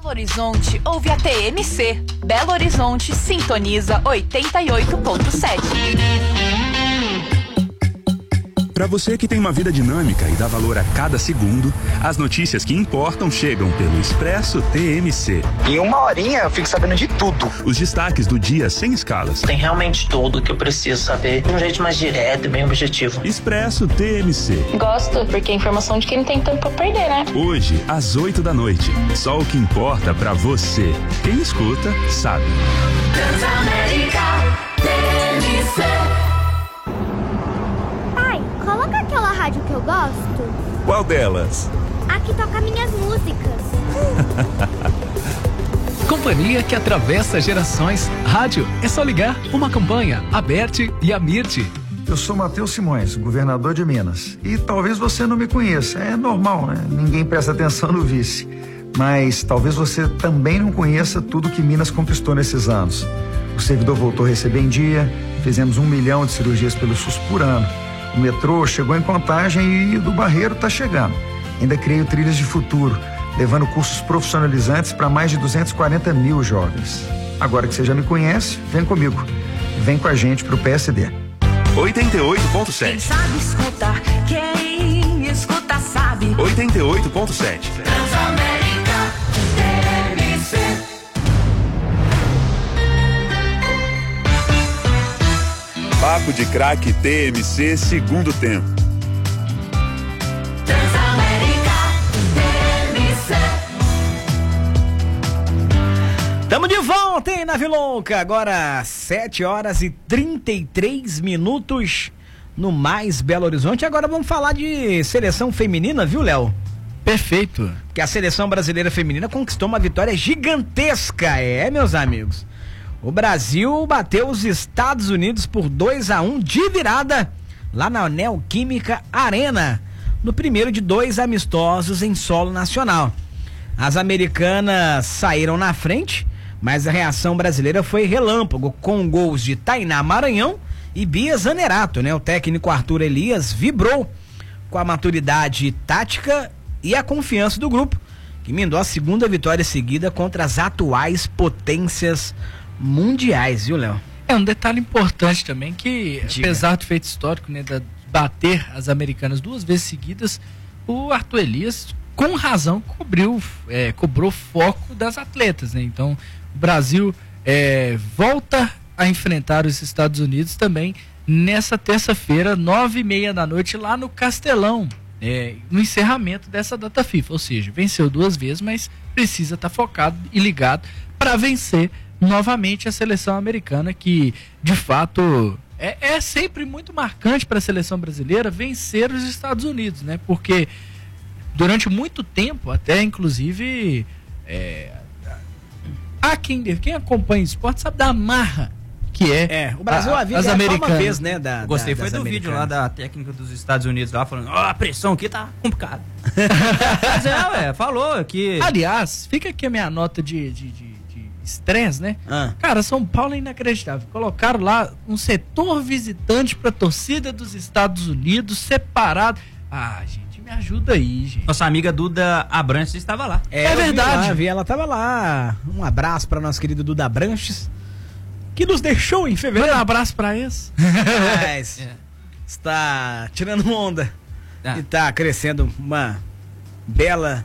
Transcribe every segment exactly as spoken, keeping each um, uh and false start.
Belo Horizonte ouve a T M C. Belo Horizonte sintoniza oitenta e oito ponto sete. Para você que tem uma vida dinâmica e dá valor a cada segundo, as notícias que importam chegam pelo Expresso T M C. Em uma horinha eu fico sabendo de tudo. Os destaques do dia sem escalas. Tem realmente tudo que eu preciso saber de um jeito mais direto e bem objetivo. Expresso T M C. Gosto, porque é informação de quem não tem tempo pra perder, né? Hoje, às oito da noite. Só o que importa pra você. Quem escuta, sabe. Transamérica T M C. Coloca aquela rádio que eu gosto. Qual delas? A que toca minhas músicas. Companhia que atravessa gerações. Rádio é só ligar. Uma campanha, a Berti e a Mirti. Eu sou Matheus Simões, governador de Minas. E talvez você não me conheça. É normal, né? Ninguém presta atenção no vice. Mas talvez você também não conheça tudo que Minas conquistou nesses anos. O servidor voltou a receber em dia. Fizemos um milhão de cirurgias pelo SUS por ano. O metrô chegou em Contagem e o do Barreiro está chegando. Ainda criei o Trilhas de Futuro, levando cursos profissionalizantes para mais de duzentos e quarenta mil jovens. Agora que você já me conhece, vem comigo. Vem com a gente pro P S D. oitenta e oito ponto sete. Quem sabe escutar, quem escuta sabe. oitenta e oito ponto sete. Transamérica T M C. Papo de Craque T M C, segundo tempo. Transamérica T M C. Tamo de volta, hein, Nave Louca. Agora sete horas e trinta e três minutos no Mais Belo Horizonte. Agora vamos falar de seleção feminina, viu, Léo? Perfeito. Que a seleção brasileira feminina conquistou uma vitória gigantesca, é, meus amigos. O Brasil bateu os Estados Unidos por dois a um de virada lá na Neoquímica Arena, no primeiro de dois amistosos em solo nacional. As americanas saíram na frente, mas a reação brasileira foi relâmpago, com gols de Tainá Maranhão e Bia Zanerato, né? O técnico Arthur Elias vibrou com a maturidade tática e a confiança do grupo, que emendou a segunda vitória seguida contra as atuais potências mundiais, viu, Léo? É um detalhe importante também que, Diga. apesar do feito histórico, né, de bater as americanas duas vezes seguidas, o Arthur Elias, com razão, cobriu, é, cobrou foco das atletas, né? Então, o Brasil é, volta a enfrentar os Estados Unidos também nessa terça-feira, nove e meia da noite, lá no Castelão, é, no encerramento dessa data FIFA. Ou seja, venceu duas vezes, mas precisa estar focado e ligado para vencer novamente a seleção americana, que de fato é, é sempre muito marcante para a seleção brasileira vencer os Estados Unidos, né? Porque durante muito tempo, até inclusive é, há quem, quem acompanha o esporte sabe da marra que é, É, o Brasil a, havia as ganhado só americanas. uma vez, né? Da, Gostei, da, foi das do vídeo lá americanas. da técnica dos Estados Unidos lá falando, ó, a pressão aqui tá complicada. Mas é, ué, falou que... Aliás, fica aqui a minha nota de de, de, de estresse, né? Ah. Cara, São Paulo é inacreditável. Colocaram lá um setor visitante pra torcida dos Estados Unidos separado. Ah, gente, me ajuda aí, gente. Nossa amiga Duda Abranches estava lá. É, É eu vi verdade. lá, vi, ela tava lá. Um abraço para nosso querido Duda Branches, que nos deixou em Manda fevereiro. um abraço pra eles. Mas É. está tirando onda Ah. e tá crescendo uma bela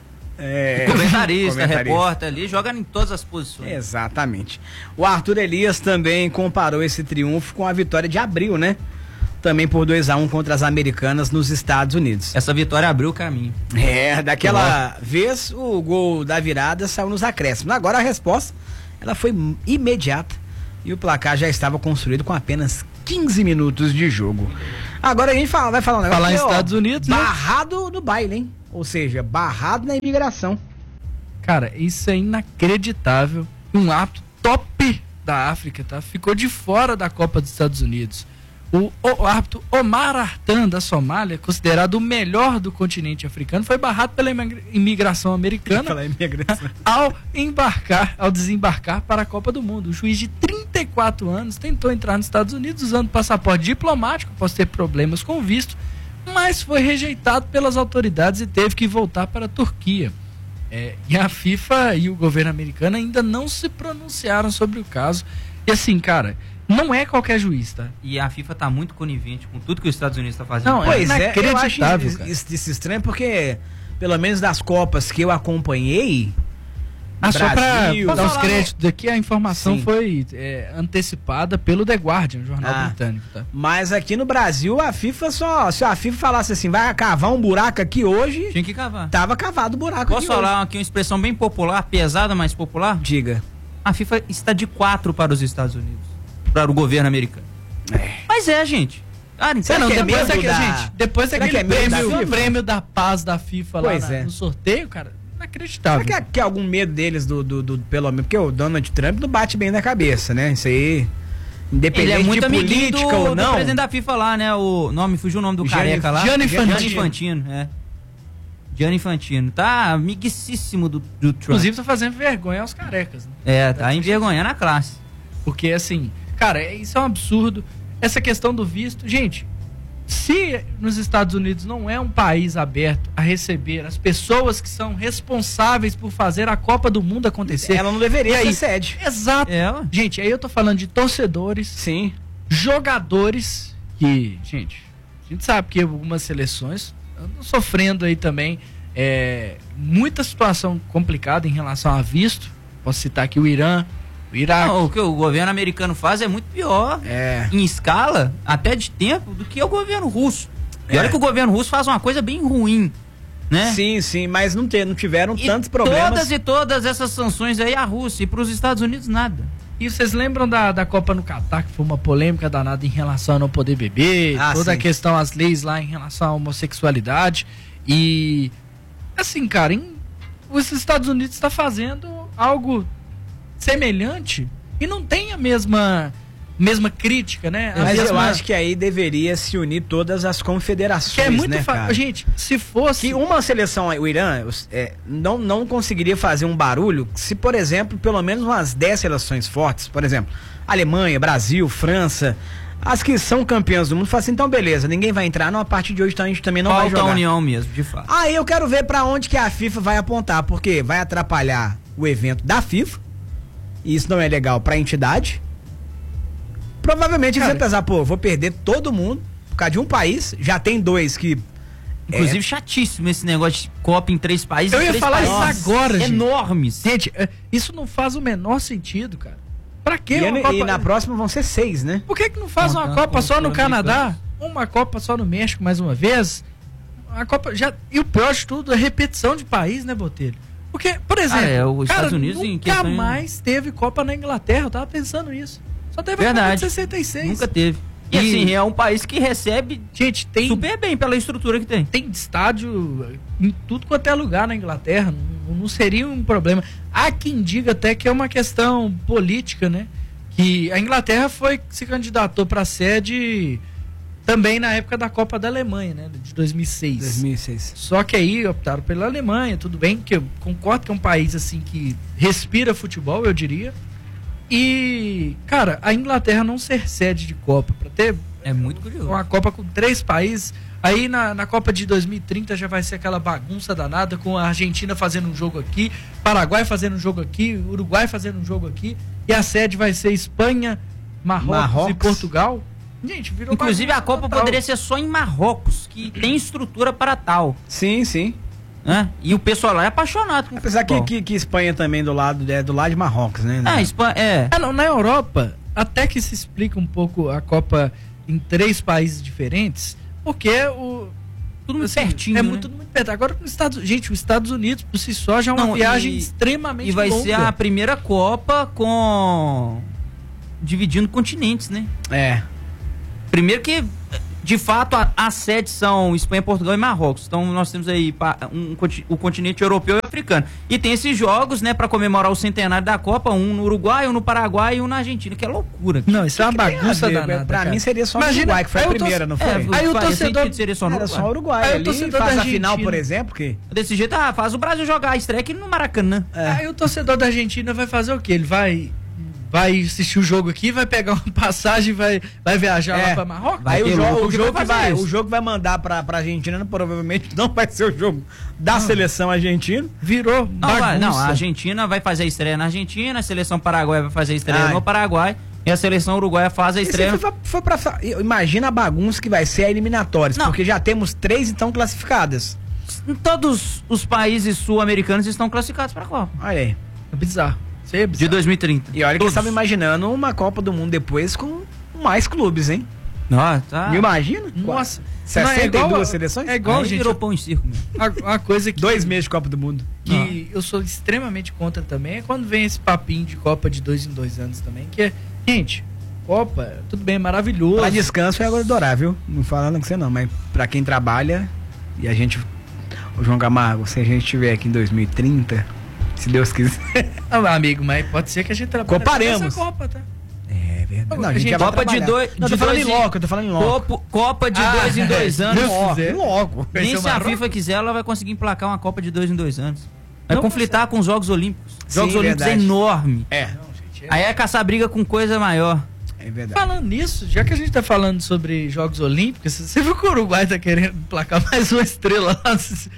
é, Comentarista, comentarista. repórter ali, joga em todas as posições. Exatamente. O Arthur Elias também comparou esse triunfo com a vitória de abril, né? Também por dois a um contra as americanas nos Estados Unidos. Essa vitória abriu o caminho. É, daquela vez o gol da virada saiu nos acréscimos. Agora a resposta, ela foi imediata e o placar já estava construído com apenas quinze minutos de jogo. Agora a gente fala, vai falar um negócio Falar em aqui, ó, Estados Unidos, né? barrado no baile, hein? Ou seja, barrado na imigração. Cara, isso é inacreditável. Um ato top da África, tá? Ficou de fora da Copa dos Estados Unidos. O, o árbitro Omar Artan, da Somália, considerado o melhor do continente africano, foi barrado pela imigra- imigração americana Falar em imigração. ao embarcar, ao desembarcar para a Copa do Mundo. O juiz de trinta e quatro anos tentou entrar nos Estados Unidos usando passaporte diplomático após ter problemas com o visto, mas foi rejeitado pelas autoridades e teve que voltar para a Turquia. É, e a FIFA e o governo americano ainda não se pronunciaram sobre o caso. E assim, cara, não é qualquer juiz, tá? E a FIFA tá muito conivente com tudo que os Estados Unidos tá fazendo. Não, Pois é, eu acho inacreditável, isso, cara. isso, isso estranho porque, pelo menos das Copas que eu acompanhei, Ah, só pra Brasil, dar os falar, créditos aqui, a informação Sim. foi é, antecipada pelo The Guardian, jornal Ah. britânico, tá? mas aqui no Brasil a FIFA só, se a FIFA falasse assim, vai cavar um buraco aqui hoje, Tinha que cavar. tava cavado o buraco Posso aqui falar aqui uma expressão bem popular, pesada, mas popular? hoje. Diga. A FIFA está de quatro para os Estados Unidos, para o governo americano. É. Mas é, gente. Cara, então, Será Não, que é depois, medo daquele, da- gente, depois Será daquele que é medo da prêmio, FIFA? prêmio da paz da FIFA lá Pois na- é. no sorteio, cara, inacreditável. Será que é, que é algum medo deles do, do, do- pelo menos, porque o Donald Trump não bate bem na cabeça, né? Isso aí, independente ele é muito de amiguinho política do, ou do não. presidente da FIFA lá, né? O nome, fugiu o nome do Gianni- careca lá. Gianni Infantino. Gianni Infantino, é. Gianni Infantino. Tá amiguíssimo do, do Trump. Inclusive tá fazendo vergonha aos carecas, né? É, tá envergonhando a classe. Porque, assim, cara, é- isso é um absurdo. Essa questão do visto, gente, se nos Estados Unidos não é um país aberto a receber as pessoas que são responsáveis por fazer a Copa do Mundo acontecer, Ela não deveria E aí? ser sede. exato. É, ué. Gente, aí eu tô falando de torcedores, Sim. jogadores que, gente, a gente sabe que algumas seleções andam sofrendo aí também é, muita situação complicada em relação a visto. Posso citar aqui o Irã, o Iraque. Não, o que o governo americano faz é muito pior, É. em escala, até de tempo, do que o governo russo. E É. olha que o governo russo faz uma coisa bem ruim, né? Sim, sim, mas não, ter, não tiveram E tantos problemas. todas e todas essas sanções aí à Rússia e para os Estados Unidos nada. E vocês lembram da, da Copa no Catar, que foi uma polêmica danada em relação a não poder beber, Ah, toda sim. a questão, as leis lá em relação à homossexualidade. E, assim, cara, em- os Estados Unidos está fazendo algo semelhante e não tem a mesma, mesma crítica, né? A Mas eu mesma- acho que aí deveria se unir todas as confederações, que é muito né, fácil. cara? Gente, se fosse. Que uma seleção, o Irã, é, não, não conseguiria fazer um barulho se, por exemplo, pelo menos umas dez seleções fortes, por exemplo, Alemanha, Brasil, França, as que são campeãs do mundo, falam assim, então beleza, ninguém vai entrar, não, a partir de hoje então a gente também não vai Falta a jogar. união mesmo, de fato. Aí eu quero ver pra onde que a FIFA vai apontar, porque vai atrapalhar o evento da FIFA, e isso não é legal pra entidade. Provavelmente eles Cara, vão pensar, pô, vou perder todo mundo por causa de um país, já tem dois que... Inclusive, é, chatíssimo esse negócio de Copa em três países. Eu ia três falar países isso agora, gente. enormes. Gente, é, isso não faz o menor sentido, cara. Pra quê? e, uma e Copa- na próxima vão ser seis, né? Por que, que não faz uma Contando Copa com só os no Canadá? sul-americanos. Uma Copa só no México mais uma vez? A Copa já. E o pior de tudo é repetição de país, né, Botelho? Porque, por exemplo, Ah, é, os cara, Estados Unidos em nunca questão- mais teve Copa na Inglaterra. Eu tava pensando isso. Só teve a Copa Verdade. de sessenta e seis. Nunca teve. E, E- assim, é um país que recebe Gente, tem, super bem pela estrutura que tem. tem estádio em tudo quanto é lugar na Inglaterra. Não, não seria um problema. Há quem diga até que é uma questão política, né? Que a Inglaterra foi se candidatou para sede também na época da Copa da Alemanha, né? De dois mil e seis. dois mil e seis. Só que aí optaram pela Alemanha, tudo bem, que eu concordo que é um país assim que respira futebol, eu diria. E, cara, a Inglaterra não ser sede de Copa, para ter É muito curioso. uma Copa com três países. Aí na, na Copa de dois mil e trinta já vai ser aquela bagunça danada, com a Argentina fazendo um jogo aqui, Paraguai fazendo um jogo aqui, Uruguai fazendo um jogo aqui, e a sede vai ser Espanha, Marrocos, Marrocos. e Portugal. Gente, virou Inclusive, a bagunça Copa total. poderia ser só em Marrocos, que tem estrutura para tal. Sim, sim. Né? E o pessoal lá é apaixonado com Apesar que, futebol. que, que Espanha também do lado, é do lado de Marrocos, né? Ah, Espanha, é. É, não, na Europa, até que se explica um pouco a Copa em três países diferentes, porque o Tudo muito assim, pertinho, é né? muito, muito perto. Agora, nos Estados, gente, os Estados Unidos por si só já é uma Não, viagem e- extremamente E vai longa. ser a primeira Copa com... dividindo continentes, né? É. Primeiro que, de fato, a- as sedes são Espanha, Portugal e Marrocos. Então nós temos aí pa- um, conti- o continente europeu e africano. E tem esses jogos, né, para comemorar o centenário da Copa, um no Uruguai, um no Paraguai e um na Argentina, que é loucura. Não, isso é uma Que tem a bagunça ver, danada. Pra cara. mim seria só o Imagina, Uruguai, que foi a aí o primeira, não foi? É, Aí o faria torcedor- sentido, seria só no Era Uruguai. só o Uruguai Aí o ali, torcedor faz da a final, Argentina. por exemplo, que... Desse jeito, ah, faz o Brasil jogar a estreia aqui no Maracanã. É. Aí o torcedor da Argentina vai fazer o quê? Ele vai vai assistir o jogo aqui, vai pegar uma passagem, vai, vai viajar É. lá pra Marrocos. Aí o, jogo, o, jogo vai que vai, fazer o isso. jogo que vai mandar pra, pra Argentina provavelmente não vai ser o jogo da seleção argentina. Virou Não, vai, bagunça. não, a Argentina vai fazer a estreia na Argentina, a seleção paraguaia vai fazer a estreia Ai. no Paraguai e a seleção uruguaia faz a Esse estreia. foi, foi pra, imagina a bagunça que vai ser a eliminatórias, Não. porque já temos três então classificadas. Todos os países sul-americanos estão classificados para a Copa. Olha aí. É bizarro. Isso aí é De bizarro. dois mil e trinta. E olha que Todos. eu estava imaginando uma Copa do Mundo depois com mais clubes, hein? Nossa, tá. Me imagina? Nossa. sessenta e duas Não, é igual- seleções? É igual, Aí gente. virou pão em circo. Meu. Uma, uma coisa que, Dois meses de Copa do Mundo. que eu sou extremamente contra também é quando vem esse papinho de Copa de dois em dois anos também. Que é, gente, Copa, tudo bem, é maravilhoso. Pra descanso é agora adorar, viu? Não falando com você não, mas pra quem trabalha e a gente. O João Camargo, se a gente estiver aqui em dois mil e trinta, se Deus quiser. Ah, amigo, mas pode ser que a gente trabalhe Comparemos. nessa Copa, tá? É verdade. Não, a gente já vai Copa de trabalhar. dois. Não, de eu tô falando dois em loco, eu tô falando em loco. Copa, Copa de Ah, dois em dois anos. Deus Loco, quiser. loco. Nem Venceu se a Marrocos? FIFA quiser, ela vai conseguir emplacar uma Copa de dois em dois anos. Vai Não, conflitar com os Jogos Olímpicos. Jogos Sim, Olímpicos é verdade. enorme. É, Aí é caçar briga com coisa maior. é verdade. Falando nisso, já que a gente tá falando sobre Jogos Olímpicos, você viu que o Uruguai tá querendo placar mais uma estrela lá?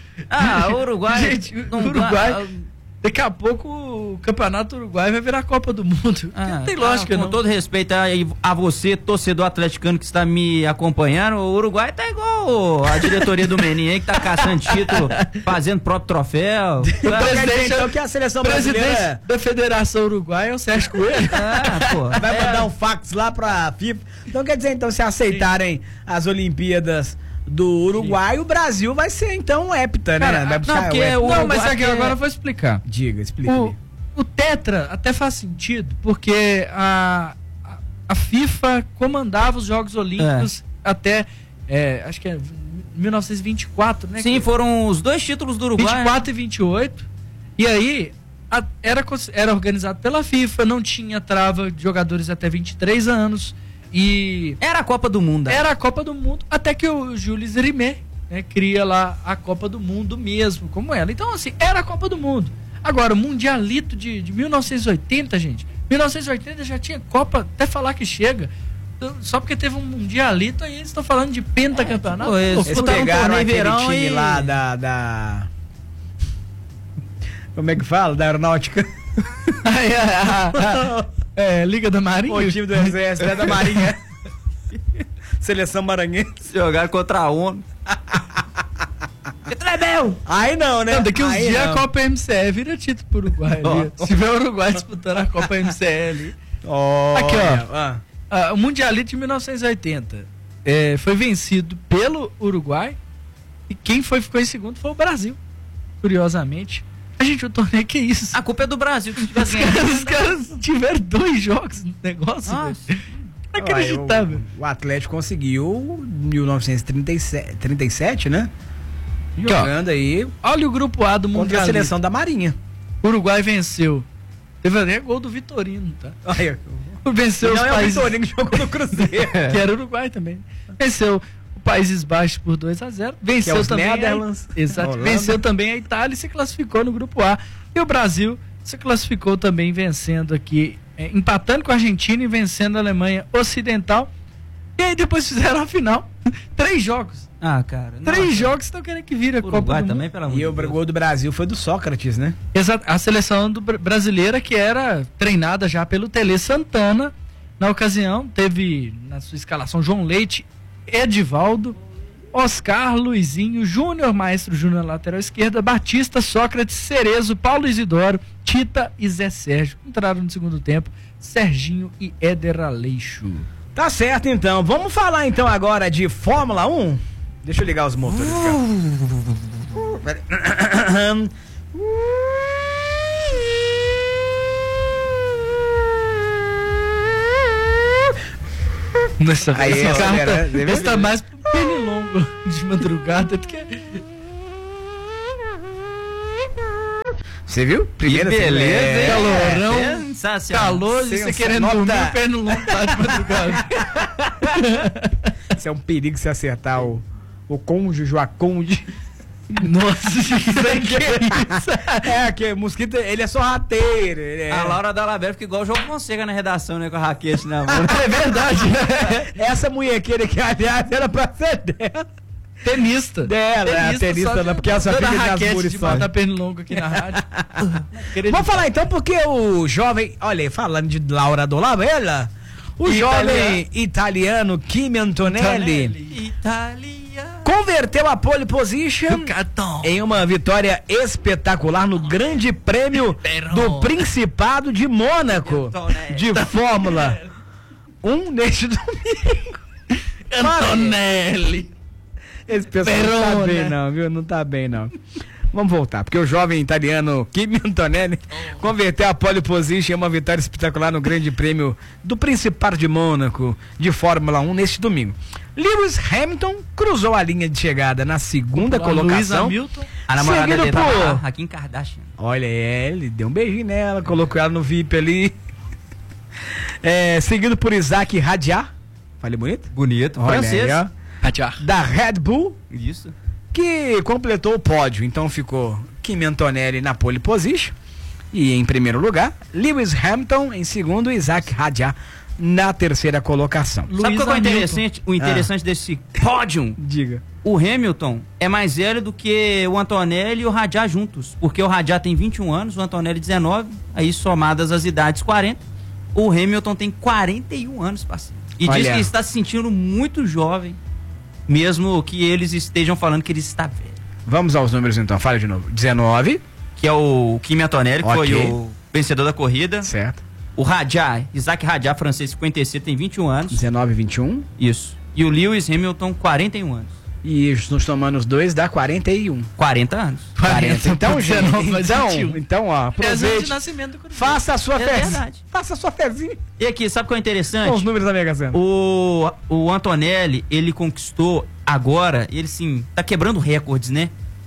Ah, o Uruguai. Gente, o não Uruguai, dá- daqui a pouco o Campeonato Uruguai vai virar a Copa do Mundo. Ah, não tem lógica, ah, com não. todo respeito a, a você, torcedor atleticano que está me acompanhando, o Uruguai tá igual a diretoria do Menin aí, que tá caçando título, fazendo próprio troféu. Então quer dizer, presidente- então que a seleção Presidente brasileira da Federação Uruguaia é o Sérgio Coelho. Ah, pô. vai É, mandar um fax lá pra FIFA. Então quer dizer, então, se aceitarem as Olimpíadas do Uruguai, o Brasil vai ser então hepta, né? Cara, Vai buscar não, porque o hepta. o Não, mas Uruguai aqui é- agora eu vou explicar. Diga, explica. O, o Tetra até faz sentido, porque a, a, a FIFA comandava os Jogos Olímpicos até, é, acho que é mil novecentos e vinte e quatro, né? Sim, que- foram os dois títulos do Uruguai. vinte e quatro e vinte e oito. E aí, a- era, cons- era organizado pela FIFA, não tinha trava de jogadores até vinte e três anos. E Era a Copa do Mundo. era a Copa do Mundo, até que o Jules Rimet, né, cria lá a Copa do Mundo mesmo, como ela. Então, assim, era a Copa do Mundo. Agora, o Mundialito de, de mil novecentos e oitenta, gente, mil novecentos e oitenta já tinha Copa, até falar que chega. Então, só porque teve um Mundialito, aí eles estão falando de pentacampeonato. tipo, eles Pô, Eles disputaram um pegaram torneio aquele verão time e- lá da, da... Como é que fala? Da Aeronáutica. aí, a- a- a- é, Liga da Marinha. O time do Exército, né? Da Marinha. Seleção maranhense. Jogar contra a ONU. Trebel! Aí não, né? Não, daqui uns Aí dias não. a Copa M C E vira título pro Uruguai ali. Se tiver o Uruguai disputando a Copa M C E ali. Olha, Aqui, ó. ah. Ah, o Mundialito de mil novecentos e oitenta é, foi vencido pelo Uruguai e quem foi, ficou em segundo foi o Brasil. Curiosamente. A gente, o torneio, que isso? A culpa é do Brasil, que se Os tivesse caras, ganhado. os caras tiveram dois jogos no negócio. Nossa. velho. Inacreditável. Olha, O, o Atlético conseguiu mil novecentos e trinta e sete, trinta e sete, né? Aqui, ó. Jogando aí Olha o grupo A do contra a Mundialito. seleção da Marinha. O Uruguai venceu. Teve até gol do Vitorino, tá? Olha, Venceu os não é o países... Vitorino que jogou no Cruzeiro. que era o Uruguai também. Venceu o Países Baixos por dois a zero. Venceu Que é os também. Netherlands, A... Exato. Holanda. Venceu também a Itália e se classificou no grupo A. E o Brasil se classificou também vencendo aqui, é, empatando com a Argentina e vencendo a Alemanha Ocidental. E aí depois fizeram a final. Três jogos. Ah, cara. Três nossa. jogos estão querendo que vira a Copa Uruguai do também, Mundo. pelo amor E de o Deus. gol do Brasil foi do Sócrates, né? Exato. A seleção do, br- brasileira que era treinada já pelo Tele Santana. Na ocasião, teve na sua escalação João Leite, Edivaldo, Oscar, Luizinho, Júnior, Maestro Júnior, lateral esquerda, Batista, Sócrates, Cerezo, Paulo Isidoro, Tita e Zé Sérgio. Entraram no segundo tempo, Serginho e Éder Aleixo. Tá certo, então. Vamos falar então agora de Fórmula um? Deixa eu ligar os motores aqui, Nossa, Aí, esse essa carro era- tá, deve esse tá ver. mais pro pernilongo de madrugada do que... Você viu? Primeira Que beleza, é, hein? calorão, Sensacional. calor, e você Sensa- querendo nota- dormir, o pernilongo tá de madrugada. Isso é um perigo se acertar o, o cônjuge, a cônjuge. Nossa, que isso? É, que mosquito, ele é sorrateiro. Ele é... A Laura Dalabé fica igual o João Fonseca na redação, né? Com a raquete na mão. É verdade. Essa munhequeira que, aliás, era pra ser dela. Tenista. Dela, tenista, é a tenista, né? Porque essa filha de Asburi de botar pernilongo aqui na rádio. Vamos falar então, porque o jovem, olha, falando de Laura Dolabella, o Italiano. jovem italiano Kimi Antonelli, Itália. converteu a pole position em uma vitória espetacular no Grande Prêmio do Principado de Mônaco de Fórmula um neste domingo. Antonelli. Esse pessoal não tá bem não, viu? Não tá bem não. Vamos voltar, porque o jovem italiano Kimi Antonelli converteu a pole position em uma vitória espetacular no Grande Prêmio do Principado de Mônaco de Fórmula um neste domingo. Lewis Hamilton cruzou a linha de chegada na segunda Pô, colocação. Hamilton. A namorada seguido dele por... tava aqui em Kardashian. Olha, ele deu um beijinho nela, colocou ela no V I P ali. É, seguido por Isaac Hadjar. Falei bonito? Bonito, Olha francês. aí, ó. Hadjar. Da Red Bull. Isso. Que completou o pódio. Então ficou Kimi Antonelli na pole position e em primeiro lugar, Lewis Hamilton em segundo e Isaac Hadjar na terceira colocação. Sabe qual é o Hamilton. interessante, o interessante Ah. desse pódio? Diga. O Hamilton é mais velho do que o Antonelli e o Hadjar juntos, porque o Hadjar tem vinte e um anos, o Antonelli dezenove, aí somadas as idades quarenta, o Hamilton tem quarenta e um anos, parceiro. E Olha. diz que está se sentindo muito jovem, mesmo que eles estejam falando que ele está velho. Vamos aos números então, fala de novo. dezenove. Que é o Kimi Antonelli, que Ok. foi o vencedor da corrida. Certo. O Hadjar, Isaac Hadjar, francês, cinquenta e sete, tem vinte e um anos. dezenove, vinte e um. Isso. E o Lewis Hamilton, quarenta e um anos. E nos tomando os dois dá quarenta e um. quarenta anos. quarenta. Então, gente, dezenove mais então, vinte e um. então, ó, Presente de aproveite. nascimento do Cruzeiro. Faça a sua É fezinha. verdade. Faça a sua fezinha. E aqui, sabe o que é Com interessante? os números da Mega Sena. O, o Antonelli, ele conquistou agora, ele sim, tá quebrando recordes, né?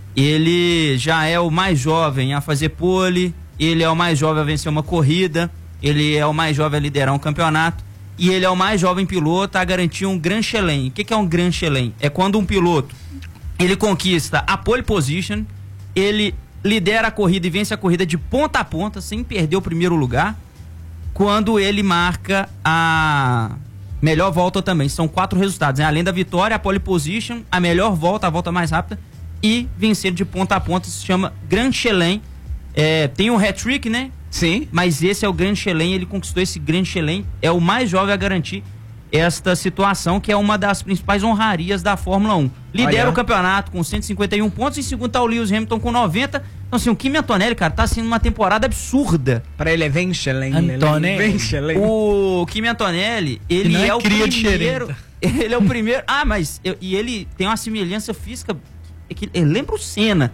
Ele já é o mais jovem a fazer pole, ele é o mais jovem a vencer uma corrida, ele é o mais jovem a liderar um campeonato e ele é o mais jovem piloto a garantir um Grand Chelem. O que, que é um Grand Chelem? É quando um piloto, ele conquista a pole position, ele lidera a corrida e vence a corrida de ponta a ponta, sem perder o primeiro lugar, quando ele marca a melhor volta também. São quatro resultados, né? Além da vitória, a pole position, a melhor volta, a volta mais rápida e vencer de ponta a ponta, se chama Grand Chelem. É, tem um hat-trick, né? Sim. Mas esse é o Grand Chelem, ele conquistou esse Grand Chelem, é o mais jovem a garantir esta situação, que é uma das principais honrarias da Fórmula um. Lidera Olha. o campeonato com cento e cinquenta e um pontos, em segundo tá o Lewis Hamilton com noventa. Então assim, o Kimi Antonelli, cara, tá sendo uma temporada absurda. Pra ele é Venchelem. Antonelli. Venchelem. O Kimi Antonelli, ele não é é, o cria de primeiro. xerenta. Ele é o primeiro. Ah, mas eu- e ele tem uma semelhança física. É que, ele lembra o Senna.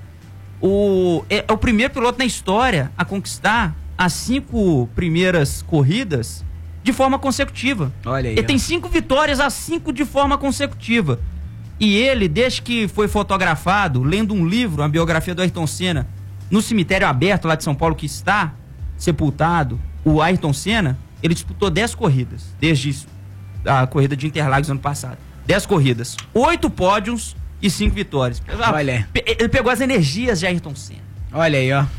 O, é, é o primeiro piloto na história a conquistar as cinco primeiras corridas de forma consecutiva. Olha aí. Ele ó. tem cinco vitórias, as cinco de forma consecutiva. E ele, desde que foi fotografado, lendo um livro, a biografia do Ayrton Senna, no cemitério aberto lá de São Paulo, que está sepultado, o Ayrton Senna, ele disputou dez corridas, desde isso, a corrida de Interlagos ano passado. dez corridas, oito pódios e cinco vitórias. Olha. Pe- Ele pegou as energias de Ayrton Senna. Olha aí, ó.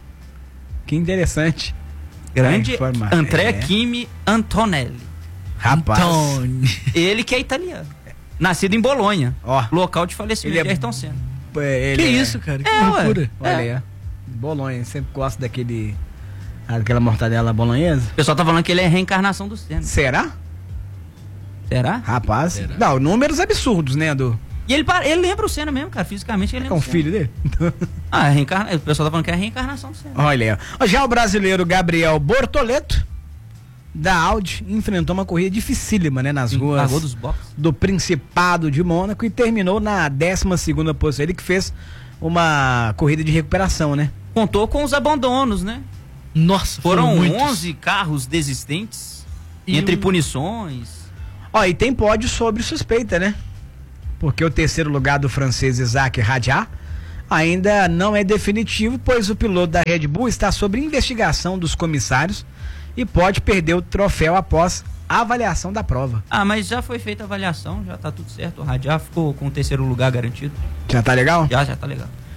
Que interessante. Grande É, informa- André é. Kimi Antonelli. Rapaz. Antônio. Ele que é italiano. Nascido em Bolonha, Ó. local de falecimento Ele é de Ayrton Senna. É, ele Que é- isso, cara? Que É, ué. loucura. Olha aí, ó. Bolonha, sempre gosto daquele. Aquela mortadela bolonhesa. O pessoal tá falando que ele é a reencarnação do Senna. Será? Será? Rapaz. Será? Não, números absurdos, né, do. E ele, pare- ele lembra o Senna mesmo, cara. Fisicamente ele É lembra um o Senna. filho dele? Ah, é reencarna... o pessoal tá falando que é a reencarnação do Senna. Olha aí, ó. Já o brasileiro Gabriel Bortoleto, da Audi, enfrentou uma corrida dificílima, né, nas Sim, ruas largou dos boxes. do Principado de Mônaco e terminou na décima segunda posição. Ele que fez uma corrida de recuperação, né? Contou com os abandonos, né? Nossa, Foram foram muitos. onze carros desistentes, E entre um- punições. Ó, e tem pódio sobre suspeita, né? Porque o terceiro lugar do francês Isaac Hadjar ainda não é definitivo, pois o piloto da Red Bull está sob investigação dos comissários e pode perder o troféu após a avaliação da prova. Ah, mas já foi feita a avaliação, já tá tudo certo. O Hadjar ficou com o terceiro lugar garantido. Já tá legal? Já, já tá legal.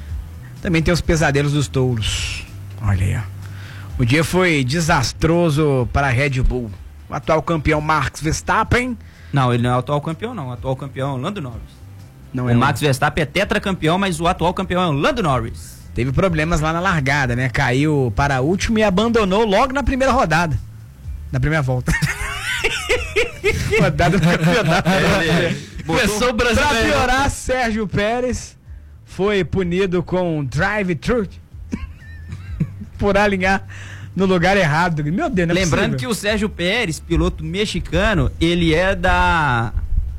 Também tem os pesadelos dos touros. Olha aí, ó. O dia foi desastroso para a Red Bull. O atual campeão Max Verstappen. Não, ele não é o atual campeão, não. O atual campeão é o Lando Norris. Não o é Max Verstappen é tetracampeão, mas o atual campeão é o Lando Norris. Teve problemas lá na largada, né? Caiu para último e abandonou logo na primeira rodada. Na primeira volta. Rodada do campeonato. Começou o Brasil. Pra piorar, Sérgio Pérez foi punido com drive-thru por alinhar no lugar errado. Meu Deus, não é Lembrando possível. que o Sérgio Pérez, piloto mexicano, ele é da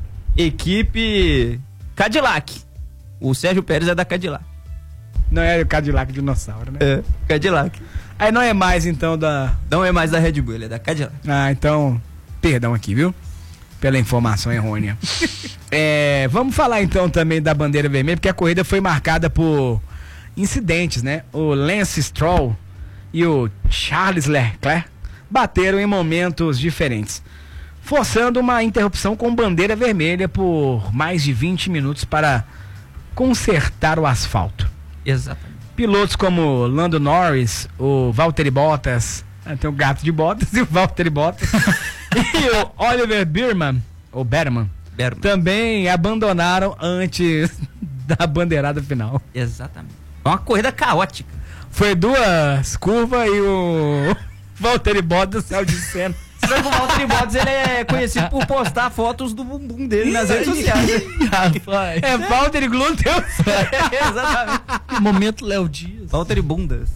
equipe Cadillac. O Sérgio Pérez é da Cadillac. Não é o Cadillac dinossauro, né? É, Cadillac. Aí não é mais, então, da... Não é mais da Red Bull, ele é da Cadillac. Ah, então, perdão aqui, viu? Pela informação errônea. É, vamos falar, então, também da bandeira vermelha, porque a corrida foi marcada por incidentes, né? O Lance Stroll e o Charles Leclerc bateram em momentos diferentes, forçando uma interrupção com bandeira vermelha por mais de vinte minutos para consertar o asfalto. Exatamente. Pilotos como Lando Norris, o Valtteri Bottas, ah, tem o gato de Bottas e o Valtteri Bottas, e o Oliver Bearman, ou Berman, Berman, também abandonaram antes da bandeirada final. Exatamente. Foi uma corrida caótica. Foi duas curvas e o Valtteri Bottas saiu de cena. Você sabe que o Valtteri Bottas, ele é conhecido por postar fotos do bumbum dele nas redes sociais. Rapaz. É Valtteri Glúteo. Exatamente. Momento Léo Dias. Valtteri Bundas.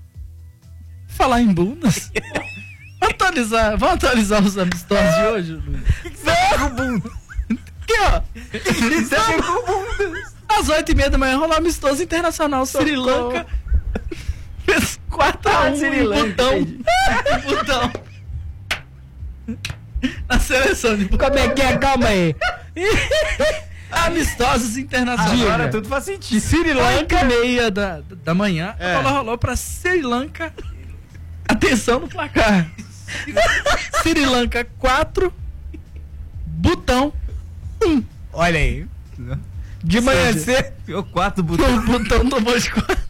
Falar em bundas. Vamos atualizar, vamos atualizar os amistosos de hoje, Luiz. O que você tem com bunda? Aqui, ó. Você tem com bunda? Às oito e meia da manhã rolou amistoso internacional. Sri Lanka fez quatro a um Sri Lanka, botão. Botão. Na seleção de Como é que é? Calma aí. Amistosos internacionais. Agora tudo faz sentido. Sri Lanka, oito e meia da, da manhã, É. a bola rolou pra Sri Lanka. Atenção no placar. Sri Lanka quatro, Butão um. Olha aí. De manhã cedo. Ficou quatro botões. O Butão tomou de quatro.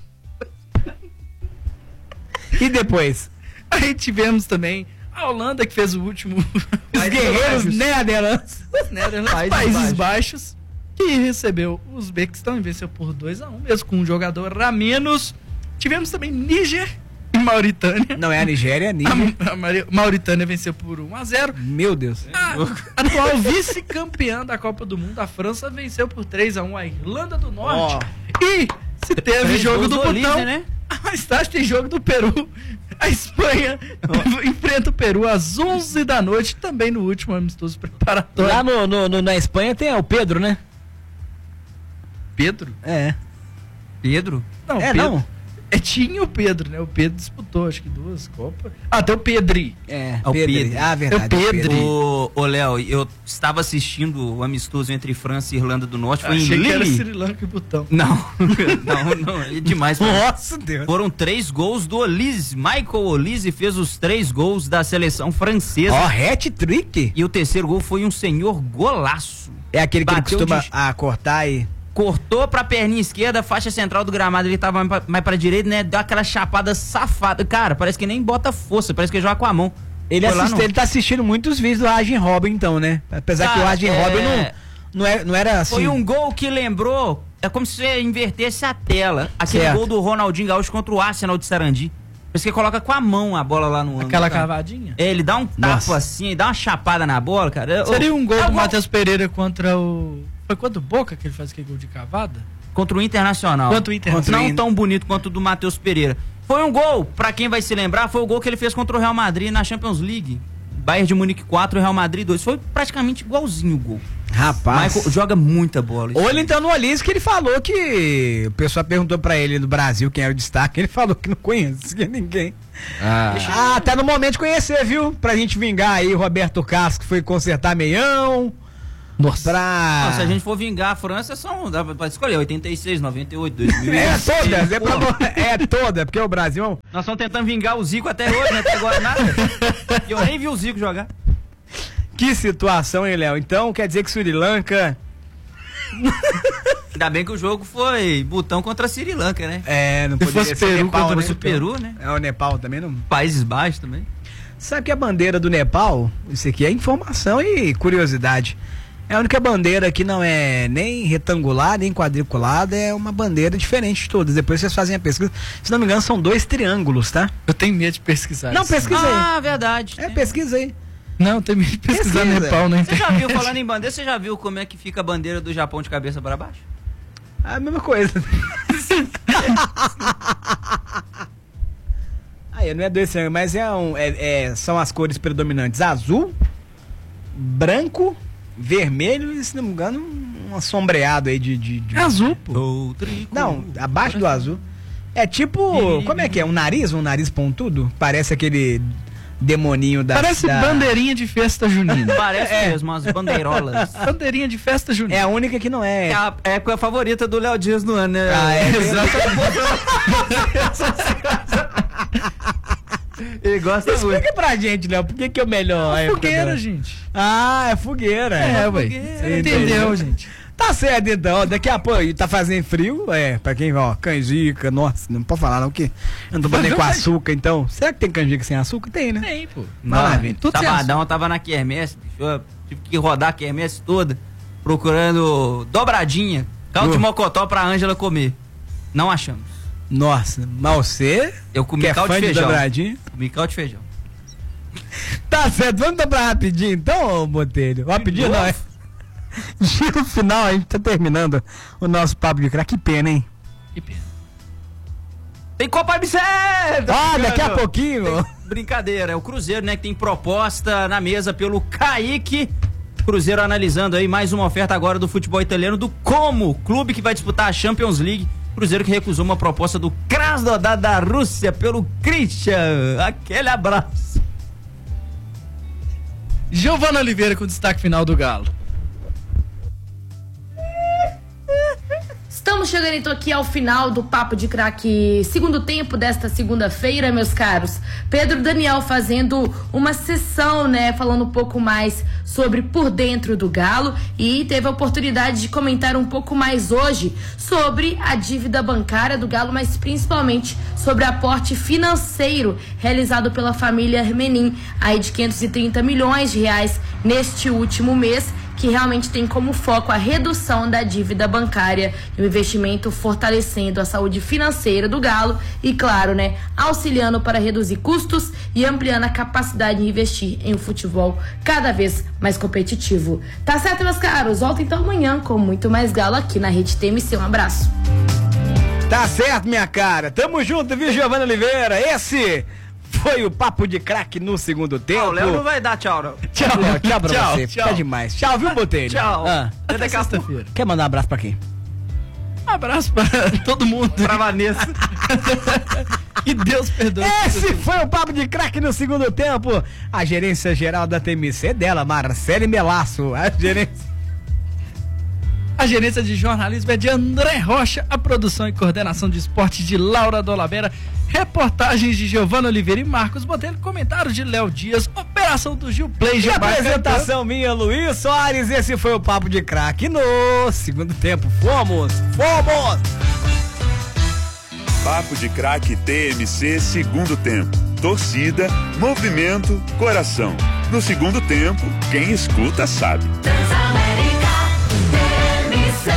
E depois? Aí tivemos também a Holanda, que fez o último. Os guerreiros Netherlands. Netherlands, Países, Países Baixos, que recebeu o Uzbequistão e venceu por dois a um, mesmo com um jogador a menos. Tivemos também Níger e Mauritânia. Não é a Nigéria, é a Níger. A, a Mari- Mauritânia venceu por um a zero. Meu Deus. A atual vice-campeã da Copa do Mundo, a França, venceu por três a um a Irlanda do Norte. Oh. E se teve Três jogo gols do do Botão, Olise, né? mais tarde tem jogo do Peru. A Espanha enfrenta o Peru às onze da noite, também no último amistoso preparatório. Lá no, no- no- na Espanha tem o Pedro, né? Pedro? É. Pedro? Não, É, Pedro. não? É, tinha o Pedro, né? O Pedro disputou, acho que duas Copas. Ah, tem o Pedri. É, o Pedro. Pedro. Ah, verdade. É o Pedro. Ô, ô Léo, eu estava assistindo o amistoso entre França e Irlanda do Norte. Foi Achei em que era Lille. Sri Lanka e Butão. Não, não, não, é demais. Nossa Deus. Foram três gols do Olise. Michael Olise fez os três gols da seleção francesa. Ó, hat-trick. E o terceiro gol foi um senhor golaço. É aquele que ele Bateu costuma de- a cortar e... Cortou pra perninha esquerda, faixa central do gramado, ele tava mais pra, mais pra direita, né? Deu aquela chapada safada. Cara, parece que nem bota força, parece que joga com a mão. Ele, Foi lá assiste, no- ele tá assistindo muitos vídeos do Arjen Robben, então, né? Apesar Cara, que o Arjen é- Robben não, não, é, não era assim... Foi um gol que lembrou, é como se você invertesse a tela. Aquele Certo. gol do Ronaldinho Gaúcho contra o Arsenal de Sarandi. Parece que coloca com a mão a bola lá no ângulo. Aquela cara. cavadinha. É, ele dá um tapa Nossa. assim, dá uma chapada na bola, cara. Seria um gol É do gol Matheus Pereira contra o... Foi contra o Boca que ele faz aquele gol de cavada? Contra o Internacional. Contra o Internacional. Não tão bonito quanto o do Matheus Pereira. Foi um gol, pra quem vai se lembrar, foi o gol que ele fez contra o Real Madrid na Champions League. Bayern de Munique quatro, Real Madrid dois. Foi praticamente igualzinho o gol. Rapaz... Michael joga muita bola. Ou ele entrou no Olise que ele falou que... O pessoal perguntou pra ele no Brasil quem era o destaque, ele falou que não conhecia ninguém. Ah. Ah, tá no momento de conhecer, viu? Pra gente vingar aí o Roberto Carlos, que foi consertar meião. Nossa. Pra... Não, se a gente for vingar a França, são, dá pra escolher oitenta e seis, noventa e oito, dois mil e É seis. todas, é, pra... Pô, é toda, porque o Brasil... nós estamos tentando vingar o Zico até hoje, né? Até agora nada. E eu nem vi o Zico jogar. Que situação, hein, Léo? Então, quer dizer que Sri Lanka... Ainda bem que o jogo foi Butão contra Sri Lanka, né? É, não poderia fosse ser Peru Nepal, contra né? fosse o Peru, né? É o Nepal também, não? Países Baixos também. Sabe que a bandeira do Nepal, isso aqui é informação e curiosidade. É a única bandeira que não é nem retangular, nem quadriculada, é uma bandeira diferente de todas. Depois vocês fazem a pesquisa. Se não me engano, são dois triângulos, tá? Eu tenho medo de pesquisar. Não, isso. pesquisa aí. Ah, verdade. É, pesquisa aí. Não, eu tenho medo de pesquisar Pesquisa. Nepal na Você internet. já viu, falando em bandeira, você já viu como é que fica a bandeira do Japão de cabeça para baixo? É a mesma coisa. Aí, não é dois triângulos, mas é um, é, é, são as cores predominantes: azul, branco, vermelho e, se não me engano, um sombreado aí de. de, de... É azul, pô. Não, abaixo do azul. É tipo. Como é que é? Um nariz? Um nariz pontudo? Parece aquele demoninho da. Parece da... bandeirinha de festa junina. Parece É. mesmo, umas bandeirolas. Bandeirinha de festa junina. É a única que não é. É a época favorita do Léo Dias no ano, né? Ah, é. Ele gosta muito. Explica pra gente, Léo, por que que é o melhor? É época fogueira, do- gente. Ah, é fogueira. É, ué. fogueira. Você não entendeu, gente. Tá certo, então. Daqui a pouco tá fazendo frio. É, pra quem, ó, canjica, nossa, não pode falar não, que eu não tô falando nem com açúcar, então. Será que tem canjica sem açúcar? Tem, né? Tem, pô. Maravilha. Tudo sem Sabadão, eu tava na quermesse, bicho, eu tive que rodar a quermesse toda, procurando dobradinha, caldo de Uh. mocotó pra Ângela comer. Não achamos. Nossa, mas você Eu comi que é caldo fã de de feijão. dobradinha? Comi caldo de feijão. Tá certo, vamos dobrar rapidinho então, ô Botelho? Rapidinho não, é? Giro final, a gente tá terminando o nosso papo de crack. Que pena, hein? Que pena. Tem Copa M C! Ah, daqui a pouquinho. Brincadeira, é o Cruzeiro, né, que tem proposta na mesa pelo Kaique. Cruzeiro analisando aí mais uma oferta agora do futebol italiano do Como, clube que vai disputar a Champions League. Cruzeiro que recusou uma proposta do Krasnodar da Rússia pelo Christian. Aquele abraço. Giovana Oliveira com o destaque final do Galo. Estamos chegando então aqui ao final do Papo de Craque, segundo tempo desta segunda-feira, meus caros. Pedro Daniel fazendo uma sessão, né, falando um pouco mais sobre por dentro do Galo e teve a oportunidade de comentar um pouco mais hoje sobre a dívida bancária do Galo, mas principalmente sobre aporte financeiro realizado pela família Menin, aí de quinhentos e trinta milhões de reais neste último mês, que realmente tem como foco a redução da dívida bancária e o investimento fortalecendo a saúde financeira do Galo e, claro, né, auxiliando para reduzir custos e ampliando a capacidade de investir em um futebol cada vez mais competitivo. Tá certo, meus caros? Volta então amanhã com muito mais Galo aqui na Rede T M C. Um abraço. Tá certo, minha cara. Tamo junto, viu, Giovana Oliveira? Esse foi o Papo de Craque no segundo tempo. Ah, o Léo não vai dar tchau, não. Tchau, Léo. Tchau pra Tchau, você. tchau. Tá demais. Tchau, viu, Botelho? Tchau. Ah. Até sexta-feira. Quer mandar um abraço pra quem? Um abraço para todo mundo. Pra Vanessa. Que Deus perdoe. Esse foi o Papo de Craque no segundo tempo. A gerência geral da T M C é dela, Marcele Melasso. A gerência... A gerência de jornalismo é de André Rocha, a produção e coordenação de esporte de Laura Dolabella, reportagens de Giovana Oliveira e Marcos Botelho, comentários de Léo Dias, operação do Gil Play, E a Gilmar apresentação minha, Luiz Soares. Esse foi o Papo de Craque no segundo tempo. Fomos! Fomos! Papo de Craque T M C segundo tempo. Torcida, movimento, coração. No segundo tempo, quem escuta sabe. Transamérica T M C.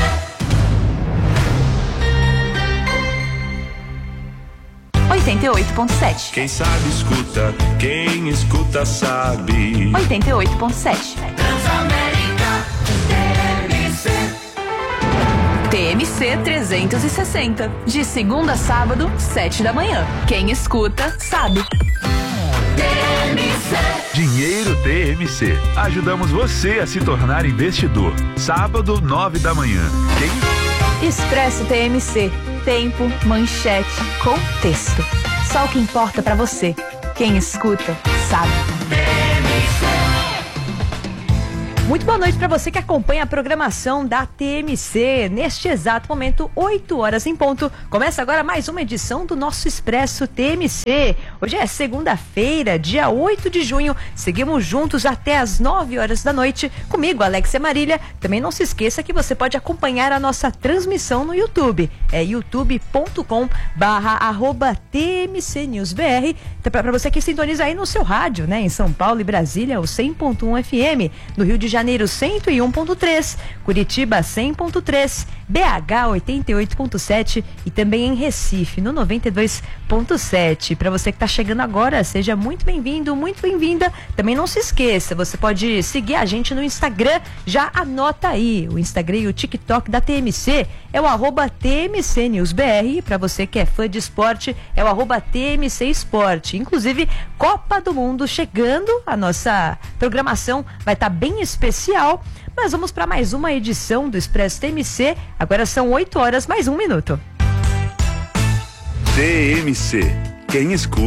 oitenta e oito ponto sete. Quem sabe escuta, quem escuta sabe. oitenta e oito ponto sete. Transamérica T M C. T M C trezentos e sessenta. De segunda a sábado, sete da manhã. Quem escuta, sabe. T M C. Dinheiro T M C. Ajudamos você a se tornar investidor. Sábado, nove da manhã. Quem... Expresso T M C. Tempo, manchete, contexto. Só o que importa pra você. Quem escuta, sabe. T M C. Muito boa noite para você que acompanha a programação da T M C. Neste exato momento, oito horas em ponto. Começa agora mais uma edição do nosso Expresso T M C. Hoje é segunda-feira, dia oito de junho. Seguimos juntos até as nove horas da noite. Comigo, Alexia Marília. Também não se esqueça que você pode acompanhar a nossa transmissão no YouTube. É youtube ponto com barra arroba T M C News B R. Para você que sintoniza aí no seu rádio, né? Em São Paulo e Brasília, o cem ponto um F M. No Rio de Janeiro, cento e um ponto três, Curitiba, cem ponto três, B H, oitenta e oito ponto sete e também em Recife, no noventa e dois ponto sete. Para você que está chegando agora, seja muito bem-vindo, muito bem-vinda. Também não se esqueça, você pode seguir a gente no Instagram, já anota aí, o Instagram e o TikTok da T M C é o arroba T M C News B R. Para você que é fã de esporte, é o arroba T M C Esporte. Inclusive, Copa do Mundo chegando, a nossa programação vai estar tá bem especial. Mas vamos para mais uma edição do Expresso T M C. Agora são oito horas mais um minuto. T M C. Quem escuta